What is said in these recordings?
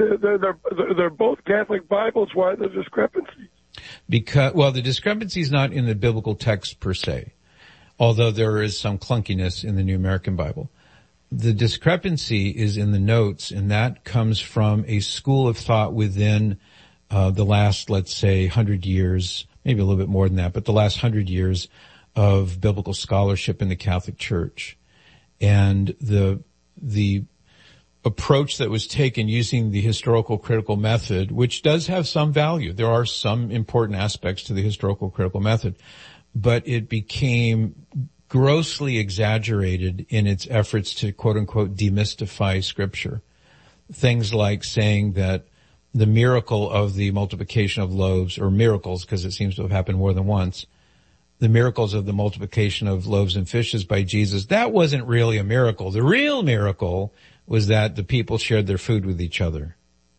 they're both Catholic Bibles. Why the discrepancy? Because, well, the discrepancy is not in the biblical text per se, although there is some clunkiness in the New American Bible. The discrepancy is in the notes, and that comes from a school of thought within the last, let's say, 100 years, maybe a little bit more than that, but the last 100 years of biblical scholarship in the Catholic Church. And the approach that was taken using the historical critical method, which does have some value. There are some important aspects to the historical critical method, but it became grossly exaggerated in its efforts to quote unquote demystify scripture. Things like saying that the miracle of the multiplication of loaves, or miracles, because it seems to have happened more than once, the miracles of the multiplication of loaves and fishes by Jesus, that wasn't really a miracle. The real miracle was that the people shared their food with each other.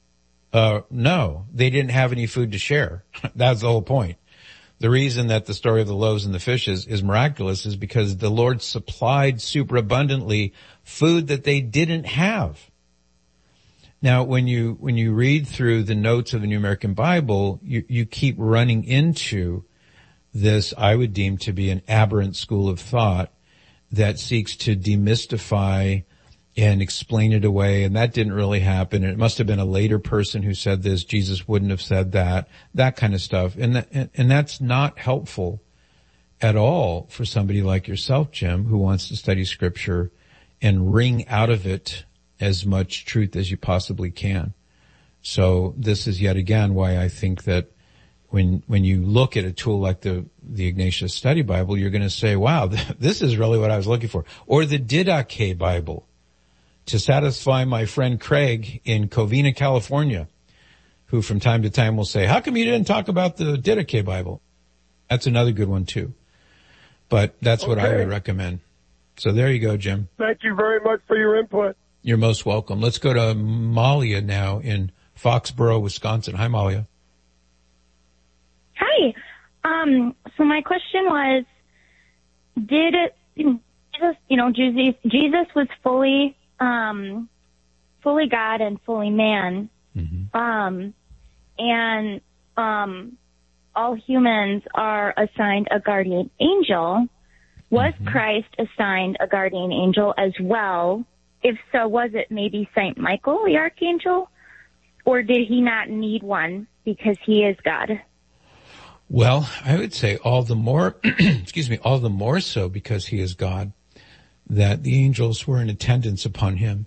No, they didn't have any food to share. That's the whole point. The reason that the story of the loaves and the fishes is miraculous is because the Lord supplied superabundantly food that they didn't have. Now, when you read through the notes of the New American Bible, you keep running into this, I would deem to be an aberrant school of thought that seeks to demystify and explain it away, and that didn't really happen. It must have been a later person who said this. Jesus wouldn't have said that kind of stuff. And that's not helpful at all for somebody like yourself, Jim, who wants to study scripture and wring out of it as much truth as you possibly can. So this is yet again why I think that when you look at a tool like the Ignatius Study Bible, you're going to say, wow, this is really what I was looking for. Or the Didache Bible, to satisfy my friend Craig in Covina, California, who from time to time will say, how come you didn't talk about the Didache Bible? That's another good one too. But that's what I would recommend. So there you go, Jim. Thank you very much for your input. You're most welcome. Let's go to Malia now in Foxborough, Wisconsin. Hi, Malia. Hi. So my question was, Jesus was fully God and fully man. Mm-hmm. And all humans are assigned a guardian angel. Was mm-hmm. Christ assigned a guardian angel as well? If so, was it maybe Saint Michael, the archangel? Or did he not need one because he is God? Well, I would say all the more, all the more so because he is God, that the angels were in attendance upon him.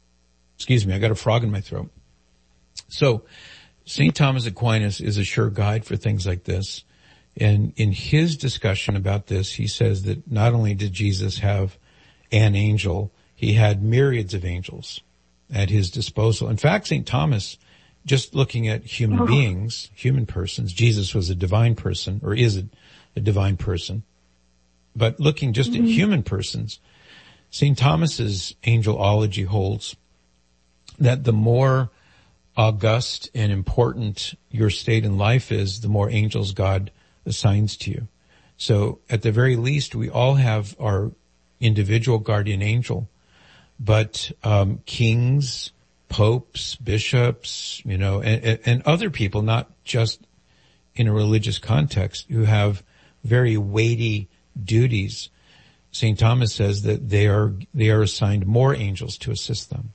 I got a frog in my throat. So, St. Thomas Aquinas is a sure guide for things like this. And in his discussion about this, he says that not only did Jesus have an angel, he had myriads of angels at his disposal. In fact, St. Thomas, just looking at human beings, human persons, Jesus was a divine person, or is a divine person. But looking just at human persons, St. Thomas's angelology holds that the more august and important your state in life is, the more angels God assigns to you. So at the very least, we all have our individual guardian angel, but kings, popes, bishops, and other people, not just in a religious context, who have very weighty duties. St. Thomas says that they are assigned more angels to assist them.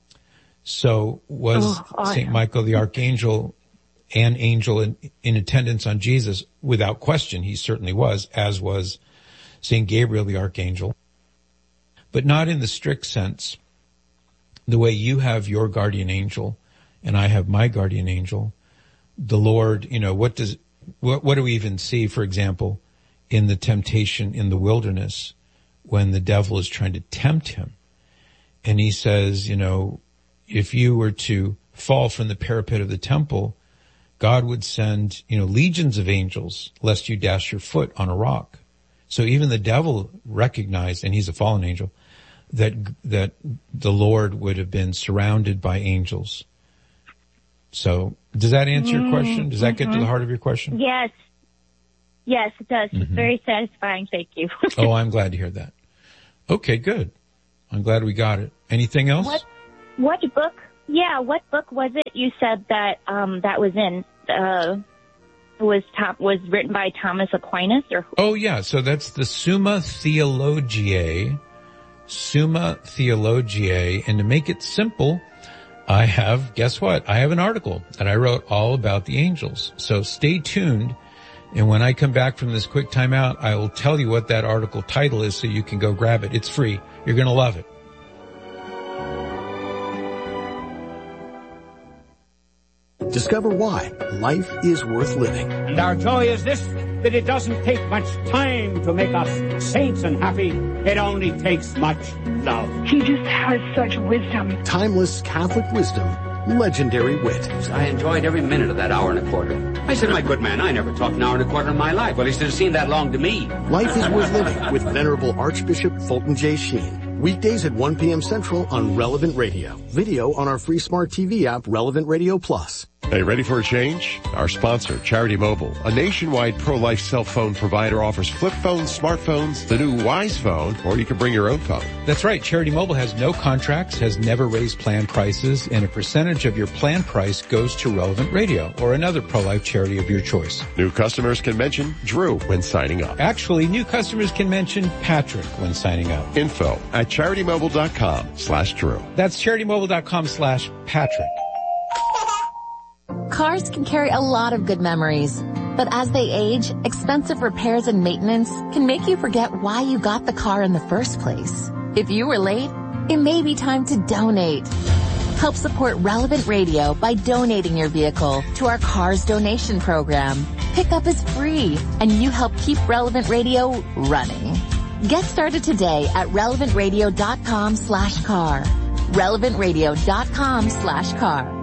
So was St. Michael the Archangel an angel in attendance on Jesus? Without question, he certainly was, as was St. Gabriel the Archangel. But not in the strict sense, the way you have your guardian angel and I have my guardian angel. The Lord, what do we even see, for example, in the temptation in the wilderness when the devil is trying to tempt him? And he says, if you were to fall from the parapet of the temple, God would send, legions of angels lest you dash your foot on a rock. So even the devil recognized, and he's a fallen angel, that the Lord would have been surrounded by angels. So does that answer your question? Does that get to the heart of your question? Yes. Yes, it does. It's very satisfying. Thank you. Oh, I'm glad to hear that. Okay, good. I'm glad we got it. Anything else? What book Yeah, what book was it you said that that was in? Was written by Thomas Aquinas or who? Oh yeah, so that's the Summa Theologiae. Summa Theologiae, and to make it simple, I have, guess what? I have an article that I wrote all about the angels. So stay tuned, and when I come back from this quick timeout, I will tell you what that article title is so you can go grab it. It's free. You're going to love it. Discover why life is worth living. And our joy is this, that it doesn't take much time to make us saints and happy. It only takes much love. He just has such wisdom. Timeless Catholic wisdom, legendary wit. I enjoyed every minute of that hour and a quarter. I said, my good man, I never talked an hour and a quarter in my life. Well, he should have seemed that long to me. Life is worth living with Venerable Archbishop Fulton J. Sheen. Weekdays at 1 p.m. Central on Relevant Radio. Video on our free smart TV app, Relevant Radio Plus. Hey, ready for a change? Our sponsor, Charity Mobile, a nationwide pro-life cell phone provider, offers flip phones, smartphones, the new Wise phone, or you can bring your own phone. That's right. Charity Mobile has no contracts, has never raised plan prices, and a percentage of your plan price goes to Relevant Radio or another pro-life charity of your choice. New customers can mention Drew when signing up. Actually, new customers can mention Patrick when signing up. Info at CharityMobile.com/Drew. That's CharityMobile.com/Patrick. Cars can carry a lot of good memories, but as they age, expensive repairs and maintenance can make you forget why you got the car in the first place. If you were late, it may be time to donate. Help support Relevant Radio by donating your vehicle to our Cars Donation Program. Pickup is free, and you help keep Relevant Radio running. Get started today at relevantradio.com/car. relevantradio.com/car.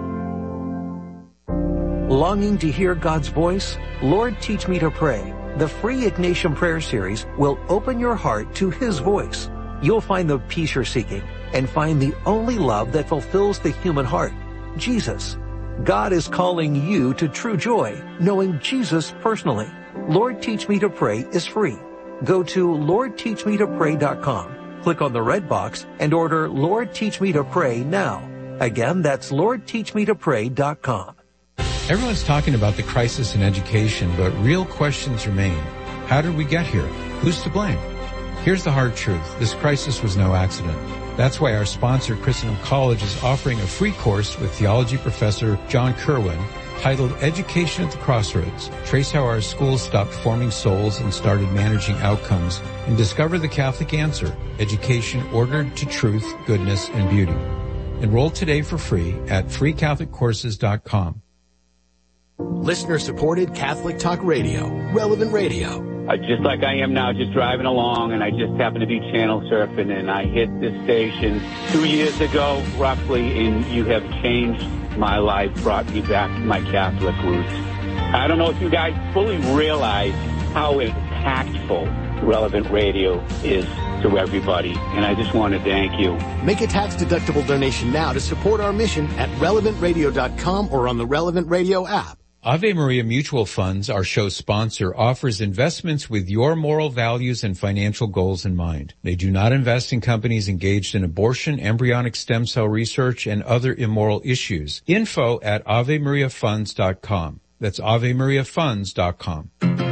Longing to hear God's voice? Lord, Teach Me to Pray. The free Ignatian Prayer Series will open your heart to His voice. You'll find the peace you're seeking and find the only love that fulfills the human heart, Jesus. God is calling you to true joy, knowing Jesus personally. Lord, Teach Me to Pray is free. Go to LordTeachMeToPray.com. Click on the red box and order Lord, Teach Me to Pray now. Again, that's LordTeachMeToPray.com. Everyone's talking about the crisis in education, but real questions remain. How did we get here? Who's to blame? Here's the hard truth. This crisis was no accident. That's why our sponsor, Christendom College, is offering a free course with theology professor John Kerwin titled Education at the Crossroads. Trace how our schools stopped forming souls and started managing outcomes, and discover the Catholic answer, education ordered to truth, goodness, and beauty. Enroll today for free at freecatholiccourses.com. Listener-supported Catholic Talk Radio, Relevant Radio. Just like I am now, just driving along, and I just happened to be channel surfing, and I hit this station 2 years ago, roughly, and you have changed my life, brought me back to my Catholic roots. I don't know if you guys fully realize how impactful Relevant Radio is to everybody, and I just want to thank you. Make a tax-deductible donation now to support our mission at relevantradio.com or on the Relevant Radio app. Ave Maria Mutual Funds, our show sponsor, offers investments with your moral values and financial goals in mind. They do not invest in companies engaged in abortion, embryonic stem cell research, and other immoral issues. Info at AveMariaFunds.com. That's AveMariaFunds.com.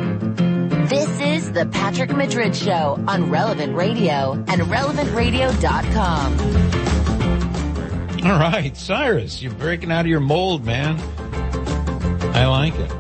This is the Patrick Madrid Show on Relevant Radio and RelevantRadio.com. All right, Cyrus, you're breaking out of your mold, man. I like it.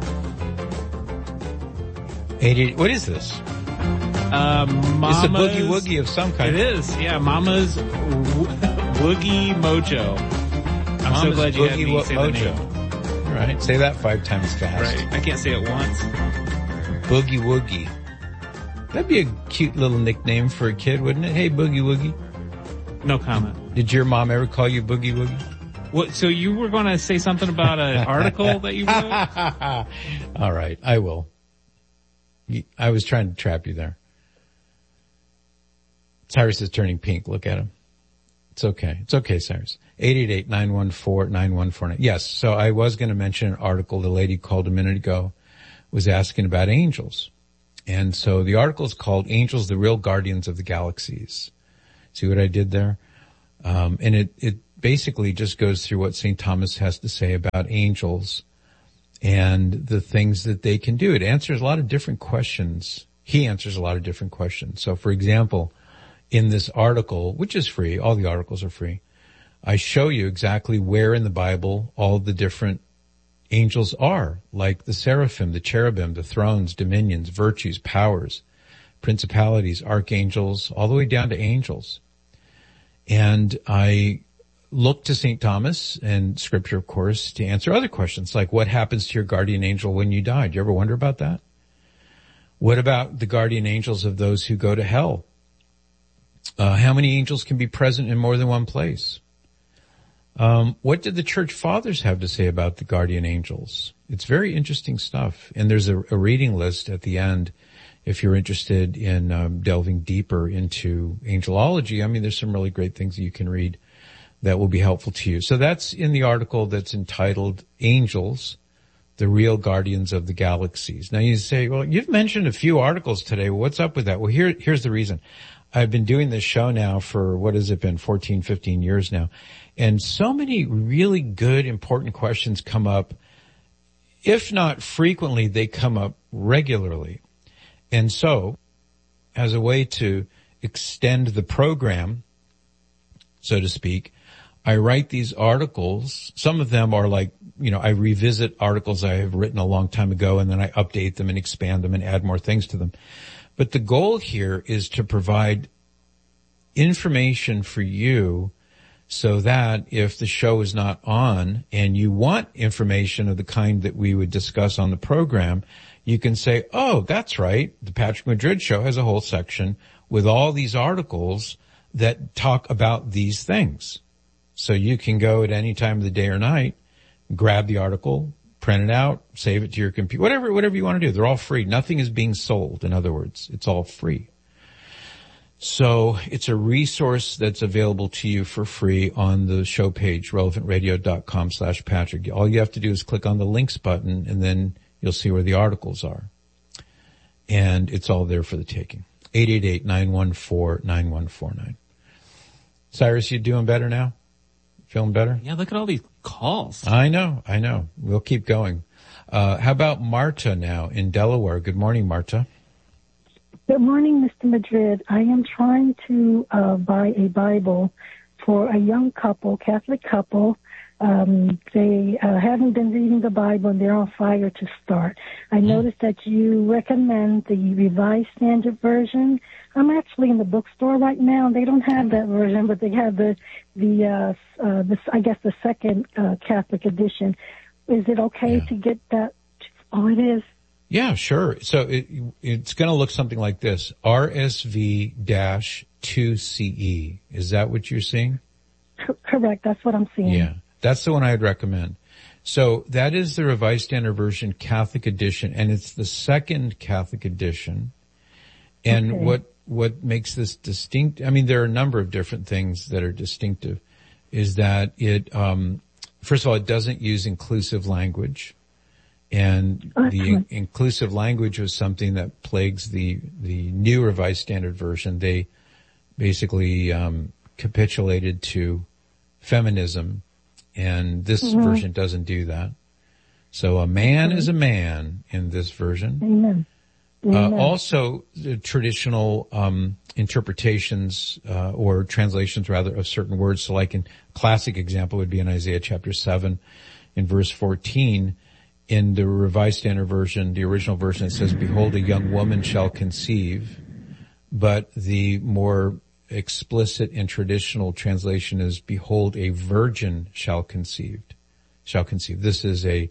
80, what is this? It's a boogie woogie of some kind. It is, yeah. Mama's Woogie Mojo. I'm so glad you had me say the name. All right, say that 5 times fast. Right, I can't say it once. Boogie Woogie. That'd be a cute little nickname for a kid, wouldn't it? Hey, Boogie Woogie. No comment. Did your mom ever call you Boogie Woogie? What? So you were going to say something about an article that you wrote? All right, I will. I was trying to trap you there. Cyrus is turning pink. Look at him. It's okay. It's okay, Cyrus. 888-914-9149. Yes, so I was going to mention an article. The lady called a minute ago was asking about angels. And so the article is called Angels, the Real Guardians of the Galaxies. See what I did there? And it basically just goes through what St. Thomas has to say about angels and the things that they can do. It answers a lot of different questions. He answers a lot of different questions. So, for example, in this article, which is free, all the articles are free, I show you exactly where in the Bible all the different angels are, like the seraphim, the cherubim, the thrones, dominions, virtues, powers, principalities, archangels, all the way down to angels. And I look to St. Thomas and Scripture, of course, to answer other questions, like what happens to your guardian angel when you die? Do you ever wonder about that? What about the guardian angels of those who go to hell? How many angels can be present in more than one place? What did the church fathers have to say about the guardian angels? It's very interesting stuff. And there's a reading list at the end if you're interested in delving deeper into angelology. I mean, there's some really great things that you can read that will be helpful to you. So that's in the article that's entitled Angels, the Real Guardians of the Galaxies. Now you say, well, you've mentioned a few articles today. What's up with that? Well, here's the reason. I've been doing this show now for, what has it been, 14, 15 years now. And so many really good, important questions come up. If not frequently, they come up regularly. And so, as a way to extend the program, so to speak, I write these articles. Some of them are like, I revisit articles I have written a long time ago, and then I update them and expand them and add more things to them. But the goal here is to provide information for you so that if the show is not on and you want information of the kind that we would discuss on the program, you can say, oh, that's right. The Patrick Madrid Show has a whole section with all these articles that talk about these things. So you can go at any time of the day or night, grab the article, print it out, save it to your computer, whatever you want to do. They're all free. Nothing is being sold. In other words, it's all free. So it's a resource that's available to you for free on the show page, relevantradio.com/Patrick. All you have to do is click on the links button, and then you'll see where the articles are. And it's all there for the taking. 888-914-9149. Cyrus, you doing better now? Feeling better? Yeah, look at all these calls. I know. We'll keep going. How about Marta now in Delaware? Good morning, Marta. Good morning, Mr. Madrid. I am trying to buy a Bible for a young couple, Catholic couple. They haven't been reading the Bible, and they're on fire to start. I noticed that you recommend the Revised Standard Version. I'm actually in the bookstore right now. They don't have that version, but they have the second Catholic edition. Is it okay to get that? Oh, it is. Yeah, sure. So it's going to look something like this: RSV-2CE. Is that what you're seeing? Correct. That's what I'm seeing. Yeah. That's the one I'd recommend. So that is the Revised Standard Version Catholic edition, and it's the second Catholic edition. And okay. What makes this distinct, I mean, there are a number of different things that are distinctive, is that it, first of all, it doesn't use inclusive language. And the inclusive language was something that plagues the new Revised Standard Version. They basically capitulated to feminism, and this version doesn't do that. So a man is a man in this version. Amen. Also, the traditional interpretations or translations, rather, of certain words. So like in classic example would be in Isaiah chapter 7 in verse 14. In the Revised Standard Version, the original version, it says, "Behold, a young woman shall conceive." But the more explicit and traditional translation is, "Behold, a virgin shall conceive." This is a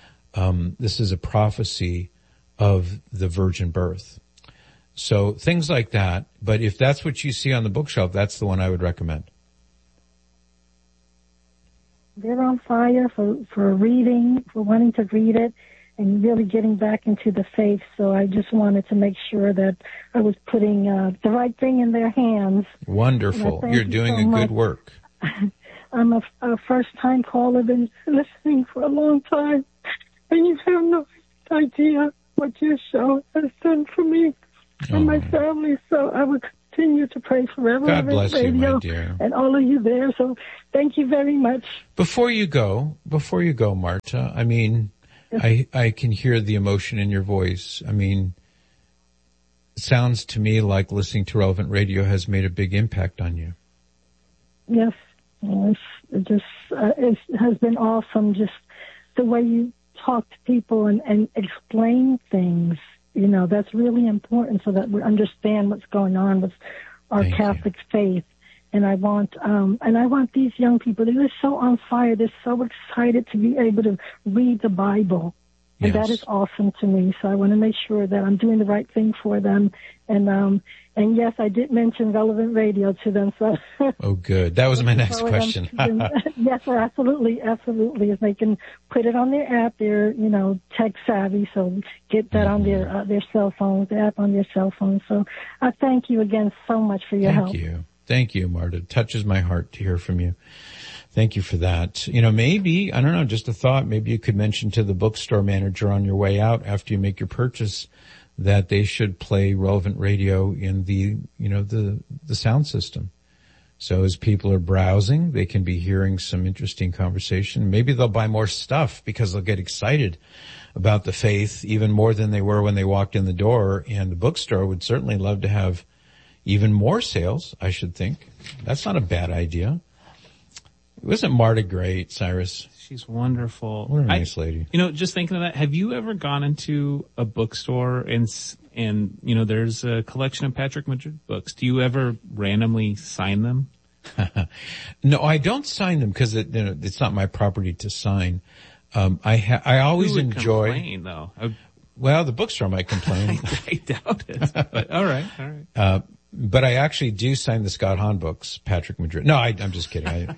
prophecy of the virgin birth. So things like that. But if that's what you see on the bookshelf, that's the one I would recommend. They're on fire for reading, for wanting to read it, and really getting back into the faith. So I just wanted to make sure that I was putting the right thing in their hands. Wonderful. You're doing a good work. I'm a first-time caller, been listening for a long time, and you have no idea what your show has done for me and my family. So I would continue to pray forever. God bless you, my dear. And all of you there. So thank you very much. Before you go, Marta, I mean, yes. I can hear the emotion in your voice. I mean, it sounds to me like listening to Relevant Radio has made a big impact on you. Yes. It has been awesome, just the way you talk to people and explain things. You know, that's really important so that we understand what's going on with our Catholic faith. And I want these young people, they're so on fire, they're so excited to be able to read the Bible. And that is awesome to me. So I want to make sure that I'm doing the right thing for them. And yes, I did mention Relevant Radio to them. So. Oh, good. That was my next question. Yes, absolutely. If they can put it on their app, they're, tech savvy. So get that on their cell phones, the app on their cell phone. So I thank you again so much for your help. Thank you, Marta. It touches my heart to hear from you. Thank you for that. Maybe, I don't know, just a thought, maybe you could mention to the bookstore manager on your way out after you make your purchase that they should play Relevant Radio in the sound system. So as people are browsing, they can be hearing some interesting conversation. Maybe they'll buy more stuff because they'll get excited about the faith even more than they were when they walked in the door. And the bookstore would certainly love to have even more sales, I should think. That's not a bad idea. Wasn't Marta great, Cyrus? She's wonderful. What a nice lady. Just thinking of that, have you ever gone into a bookstore and there's a collection of Patrick Madrid books? Do you ever randomly sign them? No, I don't sign them because it's not my property to sign. I always enjoy. Complain, though? Well, the bookstore might complain. I doubt it. But all right. But I actually do sign the Scott Hahn books, Patrick Madrid. No, I'm just kidding.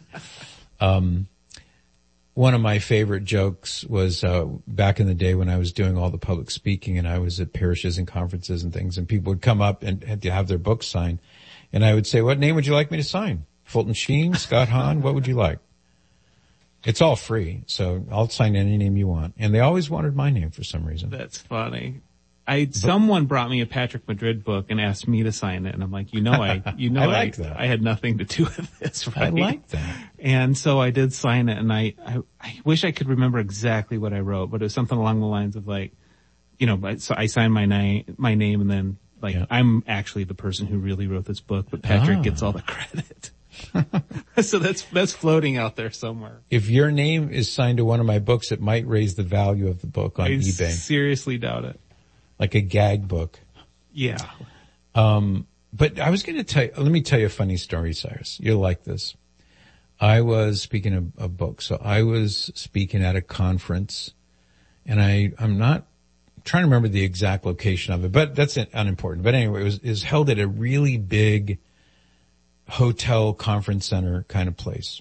One of my favorite jokes was, back in the day when I was doing all the public speaking and I was at parishes and conferences and things, and people would come up and had to have their books signed. And I would say, what name would you like me to sign? Fulton Sheen, Scott Hahn, what would you like? It's all free, so I'll sign any name you want. And they always wanted my name for some reason. That's funny. Someone brought me a Patrick Madrid book and asked me to sign it, and I'm like, I like that. I had nothing to do with this, right? I like that. And so I did sign it, and I wish I could remember exactly what I wrote, but it was something along the lines of so I signed my name, and then I'm actually the person who really wrote this book, but Patrick gets all the credit. So that's floating out there somewhere. If your name is signed to one of my books, it might raise the value of the book on eBay. I seriously doubt it. Like a gag book. Yeah. But I was going to let me tell you a funny story, Cyrus. You'll like this. I was speaking of books. So I was speaking at a conference, and I'm not trying to remember the exact location of it, but that's unimportant. But anyway, it was held at a really big hotel conference center kind of place.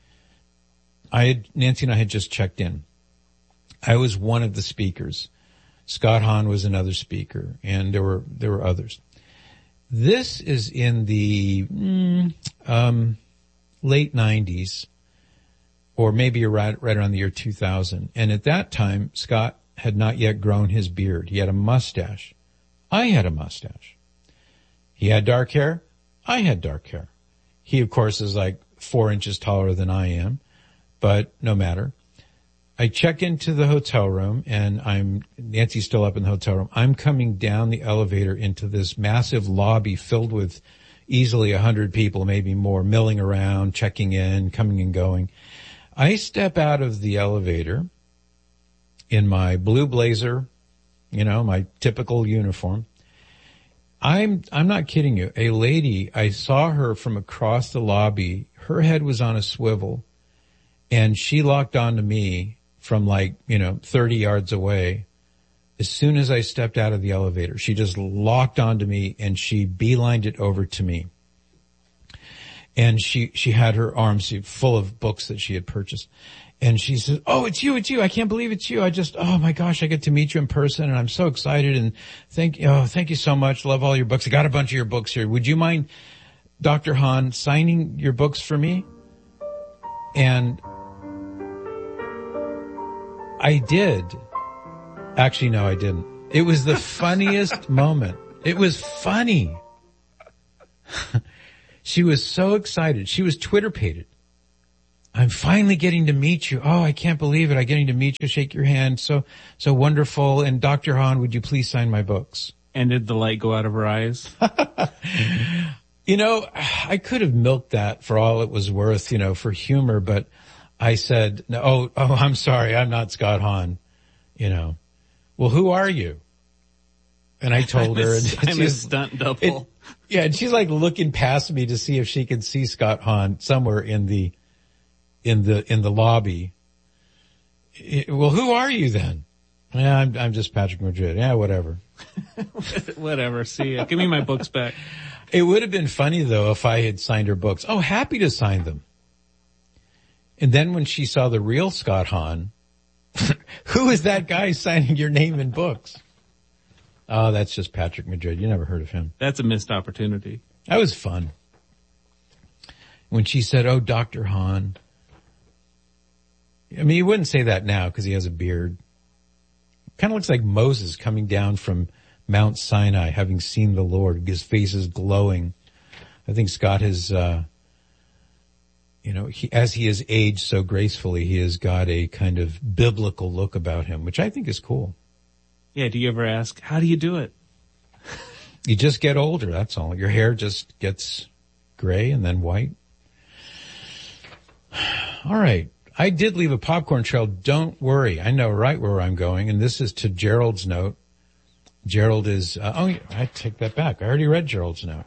Nancy and I had just checked in. I was one of the speakers. Scott Hahn was another speaker, and there were others. This is in the late 90s, or maybe right around the year 2000. And at that time, Scott had not yet grown his beard. He had a mustache. I had a mustache. He had dark hair. I had dark hair. He, of course, is like 4 inches taller than I am, but no matter. I check into the hotel room, and Nancy's still up in the hotel room. I'm coming down the elevator into this massive lobby filled with easily 100 people, maybe more, milling around, checking in, coming and going. I step out of the elevator in my blue blazer, my typical uniform. I'm not kidding you. A lady, I saw her from across the lobby. Her head was on a swivel, and she locked onto me from 30 yards away. As soon as I stepped out of the elevator, she just locked onto me and she beelined it over to me. And she had her arms full of books that she had purchased. And she said, "Oh, it's you. I can't believe it's you. Oh my gosh, I get to meet you in person and I'm so excited, and thank you so much. Love all your books. I got a bunch of your books here. Would you mind, Dr. Hahn, signing your books for me?" And I did. Actually, no, I didn't. It was the funniest moment. It was funny. She was so excited. She was Twitter-pated. I'm finally getting to meet you. Oh, I can't believe it. I'm getting to meet you, shake your hand. So wonderful. And Dr. Hahn, would you please sign my books? And did the light go out of her eyes? You know, I could have milked that for all it was worth, you know, for humor, but I said, no, I'm sorry. I'm not Scott Hahn. You know, well, who are you? And I told her. I'm a stunt double. And she's like looking past me to see if she can see Scott Hahn somewhere in the lobby. Well, who are you then? Yeah, I'm just Patrick Madrid. Yeah, whatever. Whatever. See ya. Give me my books back. It would have been funny though if I had signed her books. Oh, happy to sign them. And then when she saw the real Scott Hahn, who is that guy signing your name in books? Oh, that's just Patrick Madrid. You never heard of him. That's a missed opportunity. That was fun. When she said, oh, Dr. Hahn. I mean, you wouldn't say that now because he has a beard. Kind of looks like Moses coming down from Mount Sinai, having seen the Lord. His face is glowing. I think Scott has, as he has aged so gracefully, he has got a kind of biblical look about him, which I think is cool. Yeah, do you ever ask, how do you do it? You just get older, that's all. Your hair just gets gray and then white. All right. I did leave a popcorn trail. Don't worry. I know right where I'm going. And this is to Gerald's note. Gerald is, I take that back. I already read Gerald's note.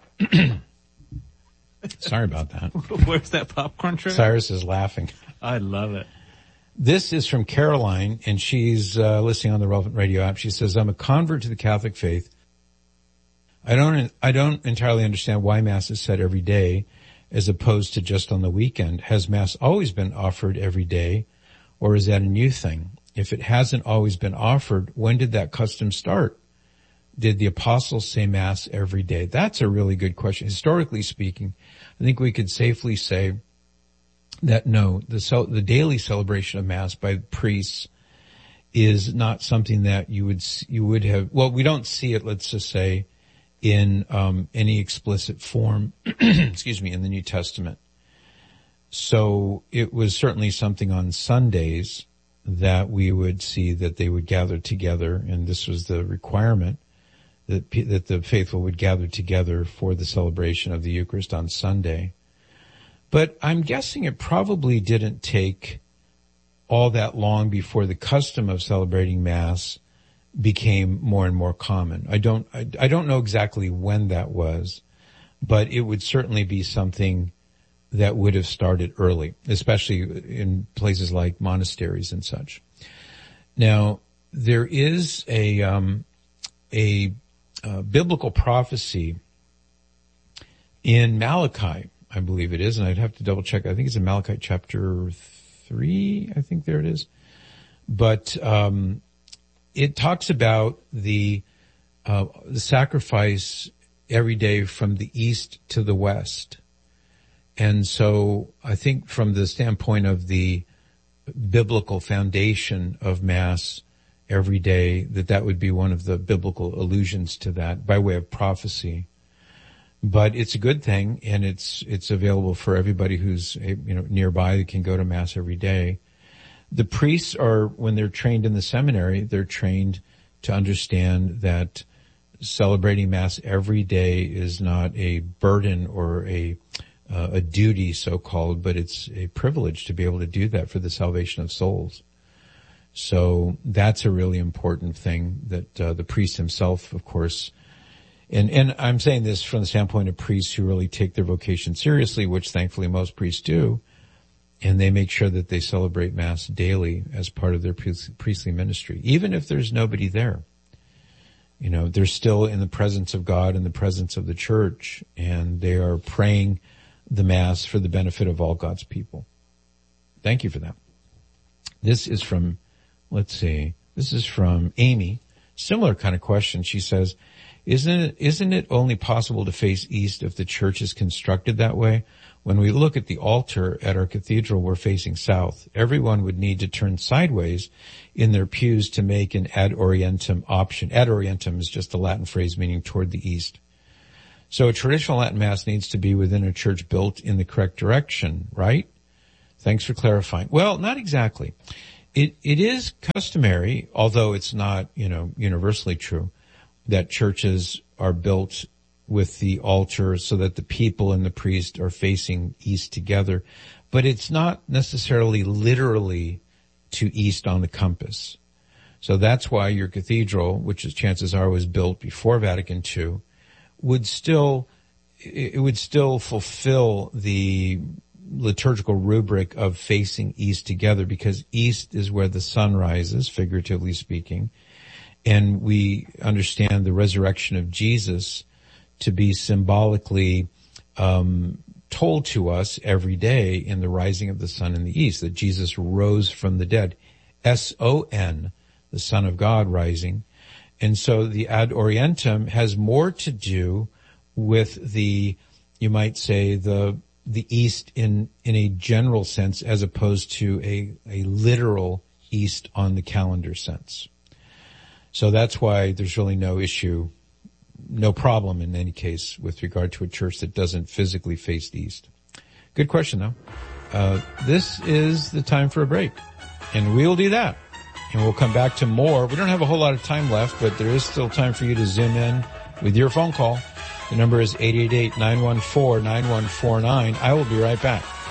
Sorry about that. Where's that popcorn trail? Cyrus is laughing. I love it. This is from Caroline, and she's listening on the Relevant Radio app. She says, I'm a convert to the Catholic faith. I don't entirely understand why Mass is said every day as opposed to just on the weekend. Has Mass always been offered every day, or is that a new thing? If it hasn't always been offered, when did that custom start? Did the apostles say Mass every day? That's a really good question. Historically speaking, I think we could safely say that no, the daily celebration of Mass by priests is not something that you would have, well, we don't see it, let's just say, in any explicit form, excuse me, in the New Testament. So it was certainly something on Sundays that we would see that they would gather together, and this was the requirement, that the faithful would gather together for the celebration of the Eucharist on Sunday. But I'm guessing it probably didn't take all that long before the custom of celebrating Mass became more and more common. I don't know exactly when that was, but it would certainly be something that would have started early, especially in places like monasteries and such. Now, there is a biblical prophecy in Malachi, I believe it is, and I'd have to double check. I think it's in Malachi chapter 3. I think there it is. But it talks about the sacrifice every day from the east to the west. And so I think from the standpoint of the biblical foundation of Mass every day, that would be one of the biblical allusions to that by way of prophecy. But it's a good thing, and it's available for everybody who's nearby that can go to Mass every day. The priests are, when they're trained in the seminary, they're trained to understand that celebrating Mass every day is not a burden or a duty, so-called, but it's a privilege to be able to do that for the salvation of souls. So that's a really important thing that the priest himself, of course, and I'm saying this from the standpoint of priests who really take their vocation seriously, which thankfully most priests do, and they make sure that they celebrate Mass daily as part of their priestly ministry, even if there's nobody there. They're still in the presence of God, in the presence of the Church, and they are praying the Mass for the benefit of all God's people. Thank you for that. This is from, Amy. Similar kind of question. She says, isn't it only possible to face east if the church is constructed that way? When we look at the altar at our cathedral, we're facing south. Everyone would need to turn sideways in their pews to make an ad orientem option. Ad orientem is just a Latin phrase meaning toward the east. So a traditional Latin Mass needs to be within a church built in the correct direction, right? Thanks for clarifying. Well, not exactly. It is customary, although it's not, universally true, that churches are built with the altar so that the people and the priest are facing east together. But it's not necessarily literally to east on the compass. So that's why your cathedral, which is chances are was built before Vatican II, would still fulfill the liturgical rubric of facing east together, because east is where the sun rises, figuratively speaking. And we understand the resurrection of Jesus to be symbolically told to us every day in the rising of the sun in the east, that Jesus rose from the dead. S-O-N, the Son of God rising. And so the Ad Orientem has more to do with the, you might say, the east in a general sense, as opposed to a literal east on the calendar sense. So that's why there's really no issue, no problem in any case with regard to a church that doesn't physically face the east. Good question though. This is the time for a break, and we'll do that. And we'll come back to more. We don't have a whole lot of time left, but there is still time for you to zoom in with your phone call. The number is 888-914-9149. I will be right back.